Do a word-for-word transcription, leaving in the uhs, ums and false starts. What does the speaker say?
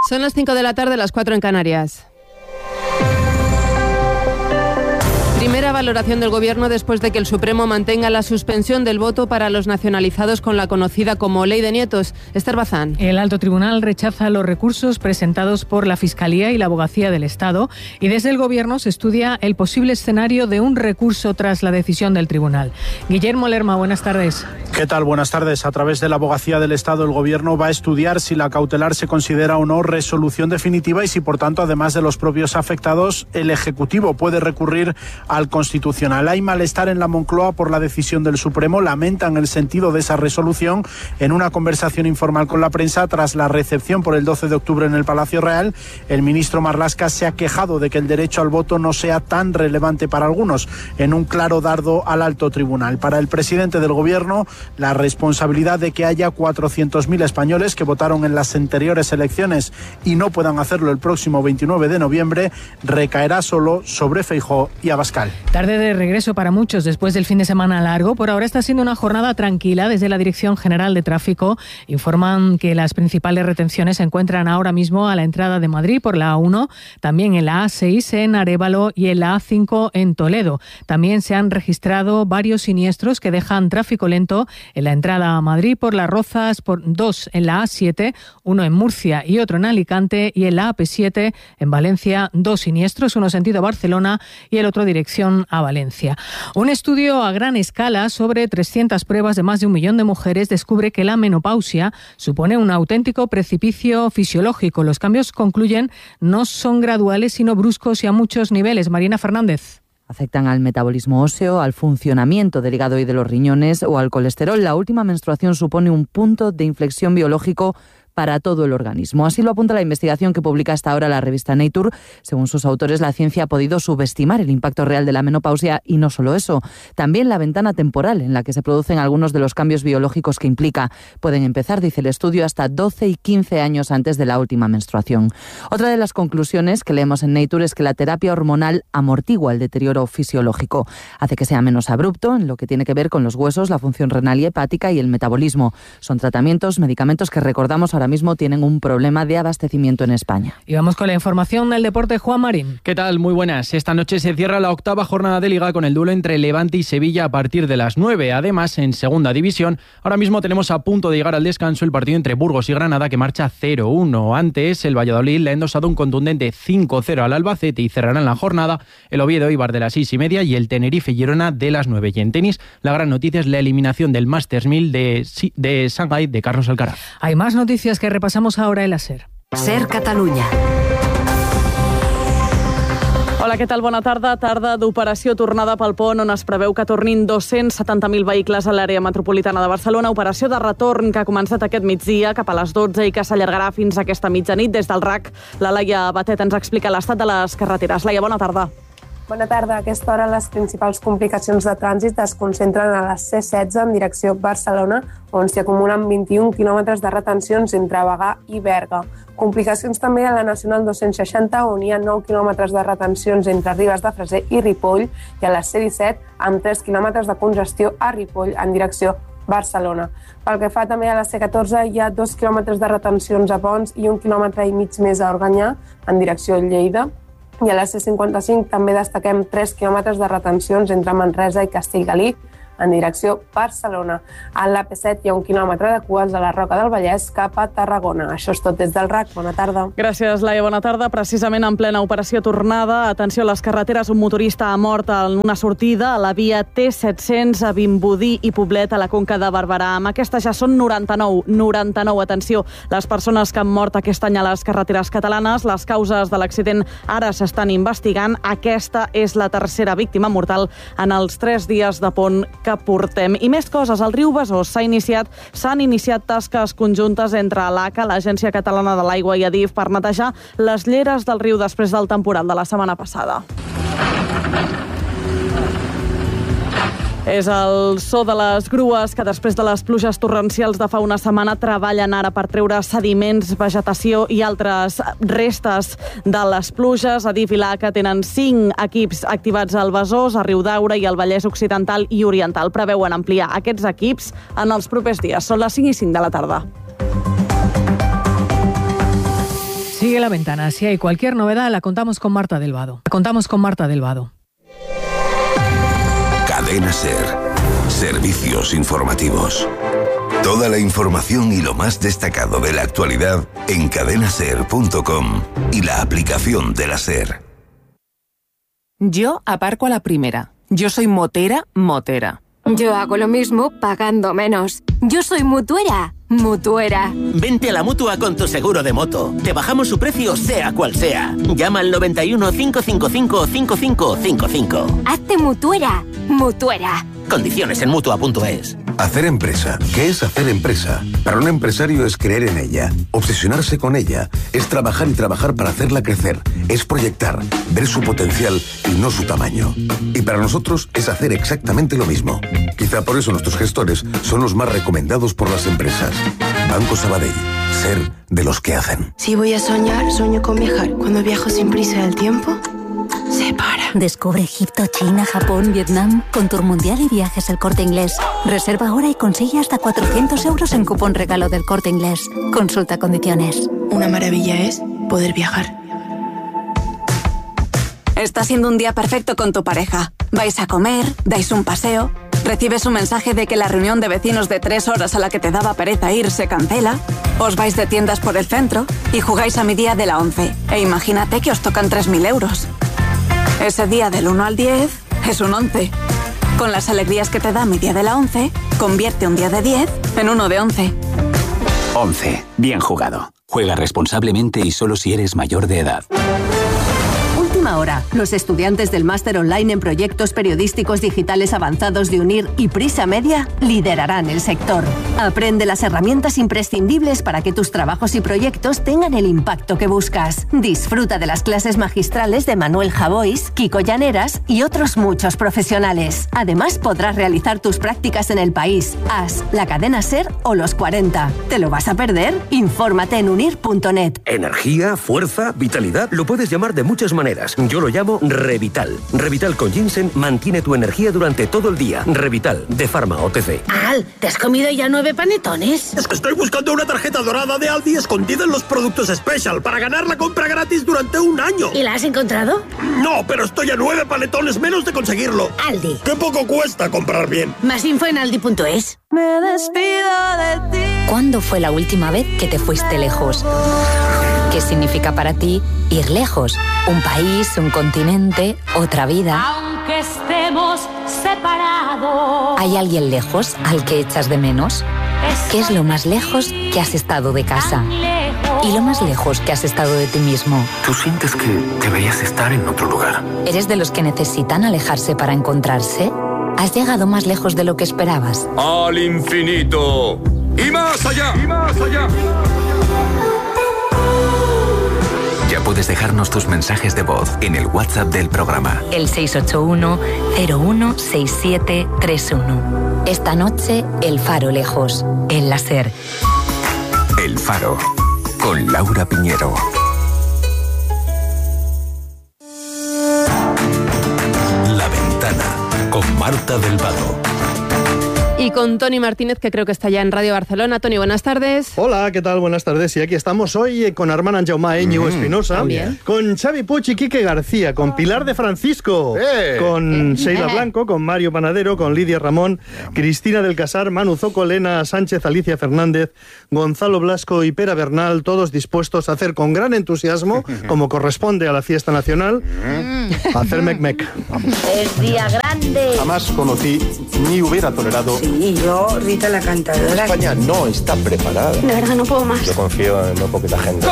Son las cinco de la tarde, las cuatro en Canarias. Primera valoración del Gobierno después de que el Supremo mantenga la suspensión del voto para los nacionalizados con la conocida como Ley de Nietos. Esther Bazán. El Alto Tribunal rechaza los recursos presentados por la Fiscalía y la Abogacía del Estado y desde el Gobierno se estudia el posible escenario de un recurso tras la decisión del Tribunal. Guillermo Lerma, buenas tardes. ¿Qué tal? Buenas tardes. A través de la Abogacía del Estado, el Gobierno va a estudiar si la cautelar se considera o no resolución definitiva y si, por tanto, además de los propios afectados, el Ejecutivo puede recurrir al Constitucional. Hay malestar en la Moncloa por la decisión del Supremo. Lamentan el sentido de esa resolución. En una conversación informal con la prensa, tras la recepción por el doce de octubre en el Palacio Real, el ministro Marlaska se ha quejado de que el derecho al voto no sea tan relevante para algunos, en un claro dardo al alto tribunal. Para el presidente del Gobierno, la responsabilidad de que haya cuatrocientos mil españoles que votaron en las anteriores elecciones y no puedan hacerlo el próximo veintinueve de noviembre recaerá solo sobre Feijóo y Abascal. Tarde de regreso para muchos después del fin de semana largo. Por ahora está siendo una jornada tranquila. Desde la Dirección General de Tráfico informan que las principales retenciones se encuentran ahora mismo a la entrada de Madrid por la A uno, también en la A seis en Arévalo y en la A cinco en Toledo. También se han registrado varios siniestros que dejan tráfico lento en la entrada a Madrid por Las Rozas, por dos en la A siete, uno en Murcia y otro en Alicante, y en la A P siete en Valencia, dos siniestros, uno sentido Barcelona y el otro dirección a Valencia. Un estudio a gran escala sobre trescientas pruebas de más de un millón de mujeres descubre que la menopausia supone un auténtico precipicio fisiológico. Los cambios, concluyen, no son graduales sino bruscos y a muchos niveles. Marina Fernández. Afectan al metabolismo óseo, al funcionamiento del hígado y de los riñones o al colesterol. La última menstruación supone un punto de inflexión biológico para todo el organismo. Así lo apunta la investigación que publica hasta ahora la revista Nature. Según sus autores, la ciencia ha podido subestimar el impacto real de la menopausia y no solo eso, también la ventana temporal en la que se producen algunos de los cambios biológicos que implica. Pueden empezar, dice el estudio, hasta doce y quince años antes de la última menstruación. Otra de las conclusiones que leemos en Nature es que la terapia hormonal amortigua el deterioro fisiológico, hace que sea menos abrupto en lo que tiene que ver con los huesos, la función renal y hepática y el metabolismo. Son tratamientos, medicamentos que recordamos ahora mismo tienen un problema de abastecimiento en España. Y vamos con la información del deporte. Juan Marín. ¿Qué tal? Muy buenas. Esta noche se cierra la octava jornada de Liga con el duelo entre Levante y Sevilla a partir de las nueve. Además, en segunda división, ahora mismo tenemos a punto de llegar al descanso el partido entre Burgos y Granada, que marcha cero uno. Antes, el Valladolid le ha endosado un contundente cinco cero al Albacete y cerrarán la jornada el Oviedo Eibar de las seis y media y el Tenerife Girona de las nueve. Y en tenis, la gran noticia es la eliminación del Masters mil de, de Shanghái de Carlos Alcaraz. Hay más noticias que repasamos ahora en la SER. SER Catalunya. Hola, què tal? Bona tarda. Tarda d'operació tornada pel pont, on es preveu que tornin dos-cents setanta mil vehicles a l'àrea metropolitana de Barcelona. Operació de retorn que ha començat aquest migdia cap a les dotze i que s'allargarà fins a aquesta mitjanit. Des del R A C, la Laia Batet ens explica l'estat de les carreteres. Laia, bona tarda. Bona tarda. A aquesta hora les principals complicacions de trànsit es concentren a la C setze en direcció Barcelona, on s'hi acumulen vint-i-un quilòmetres de retencions entre Bagà i Berga. Complicacions també a la Nacional dos-cents seixanta, on hi ha nou quilòmetres de retencions entre Ribes de Freser i Ripoll, i a la C disset, amb tres quilòmetres de congestió a Ripoll en direcció Barcelona. Pel que fa també a la C catorze, hi ha dos quilòmetres de retencions a Pons i un quilòmetre i mig més a Organyà en direcció Lleida. I a la C cinquanta-cinc també destaquem tres quilòmetres de retencions entre Manresa i Castellgalí en direcció Barcelona. A l'A P set hi ha un quilòmetre de cues a la Roca del Vallès cap a Tarragona. Això és tot des del R A C. Bona tarda. Gràcies, Laia. Bona tarda. Precisament en plena operació tornada, atenció a les carreteres, un motorista ha mort en una sortida a la via T set-cents a Vimbodí i Poblet a la Conca de Barberà. Amb aquestes ja són noranta-nou. noranta-nou. Atenció, les persones que han mort aquest any a les carreteres catalanes. Les causes de l'accident ara s'estan investigant. Aquesta és la tercera víctima mortal en els tres dies de pont que portem. I més coses, al riu Besòs s'ha iniciat, s'han iniciat tasques conjuntes entre l'A C A, l'Agència Catalana de l'Aigua i Adif per netejar les lleres del riu després del temporal de la setmana passada. És el so de les grues que després de les pluges torrencials de fa una setmana treballen ara per treure sediments, vegetació i altres restes de les pluges. Adif i l'A C A tenen cinc equips activats al Besòs, a Riudaura i al Vallès Occidental i Oriental. Preveuen ampliar aquests equips en els propers dies. Són les cinc i cinc de la tarda. Sigue La Ventana. Si hay cualquier novedad, la contamos con Marta del Vado. La contamos con Marta del Vado. Cadena SER. Servicios informativos. Toda la información y lo más destacado de la actualidad en cadena ser punto com y la aplicación de la SER. Yo aparco a la primera. Yo soy motera, motera. Yo hago lo mismo pagando menos. Yo soy mutuera, mutuera. Vente a la Mutua con tu seguro de moto. Te bajamos su precio sea cual sea. Llama al noventa y uno, cinco cinco cinco, cinco cinco cinco cinco. Hazte mutuera, mutuera. Condiciones en mutua punto es. Hacer empresa. ¿Qué es hacer empresa? Para un empresario es creer en ella, obsesionarse con ella, es trabajar y trabajar para hacerla crecer, es proyectar, ver su potencial y no su tamaño. Y para nosotros es hacer exactamente lo mismo. Quizá por eso nuestros gestores son los más recomendados por las empresas. Banco Sabadell. Ser de los que hacen. Si voy a soñar, sueño con viajar. Cuando viajo sin prisa del tiempo, se para. Descubre Egipto, China, Japón, Vietnam con Tour Mundial y Viajes El Corte Inglés. Reserva ahora y consigue hasta cuatrocientos euros en cupón regalo del Corte Inglés. Consulta condiciones. Una maravilla es poder viajar. Está siendo un día perfecto con tu pareja. Vais a comer, dais un paseo, recibes un mensaje de que la reunión de vecinos de tres horas a la que te daba pereza ir se cancela, os vais de tiendas por el centro y jugáis a mi día de la once. E imagínate que os tocan tres mil euros. Ese día del uno al diez es un once. Con las alegrías que te da mi día de la once, convierte un día de diez en uno de once. once. Bien jugado. Juega responsablemente y solo si eres mayor de edad. Última hora. Los estudiantes del máster online en proyectos periodísticos digitales avanzados de UNIR y Prisa Media liderarán el sector. Aprende las herramientas imprescindibles para que tus trabajos y proyectos tengan el impacto que buscas. Disfruta de las clases magistrales de Manuel Javois, Kiko Llaneras y otros muchos profesionales. Además, podrás realizar tus prácticas en el país, A S, la cadena SER o los cuarenta. ¿Te lo vas a perder? Infórmate en unir punto net. Energía, fuerza, vitalidad, lo puedes llamar de muchas maneras. Yo lo llamo Revital. Revital con ginseng mantiene tu energía durante todo el día. Revital, de Pharma O T C. Al, ¿te has comido ya nueve panetones? Es que estoy buscando una tarjeta dorada de Aldi escondida en los productos Special para ganar la compra gratis durante un año. ¿Y la has encontrado? No, pero estoy a nueve panetones menos de conseguirlo. Aldi. Qué poco cuesta comprar bien. Más info en aldi punto es. Me despido de ti. ¿Cuándo fue la última vez que te fuiste lejos? ¿Qué significa para ti ir lejos? Un país, un continente, otra vida. Aunque estemos separados. ¿Hay alguien lejos al que echas de menos? ¿Qué es lo más lejos que has estado de casa? ¿Y lo más lejos que has estado de ti mismo? ¿Tú sientes que deberías estar en otro lugar? ¿Eres de los que necesitan alejarse para encontrarse? ¿Has llegado más lejos de lo que esperabas? ¡Al infinito! ¡Y más allá! ¡Y más allá! Ya puedes dejarnos tus mensajes de voz en el WhatsApp del programa. El seis ocho uno, cero uno seis siete tres uno. Esta noche, El Faro lejos, en la SER. El Faro, con Laura Piñero. La Ventana, con Marta del Vado. Y con Toni Martínez, que creo que está ya en Radio Barcelona. Toni, buenas tardes. Hola, ¿qué tal? Buenas tardes. Y aquí estamos hoy con Armand Jaumà, Íñigo mm, Espinosa, con Xavi Puig y Quique García, con Pilar de Francisco, eh. con Sheila Blanco, con Mario Panadero, con Lidia Ramón, Cristina del Casar, Manu Zoco, Elena Sánchez, Alicia Fernández, Gonzalo Blasco y Pera Bernal, todos dispuestos a hacer con gran entusiasmo, como corresponde a la fiesta nacional, a hacer mec-mec. Es día grande. Jamás conocí ni hubiera tolerado... Y yo, Rita la cantadora. España no está preparada. De verdad, no puedo más. Yo confío en muy poquita gente.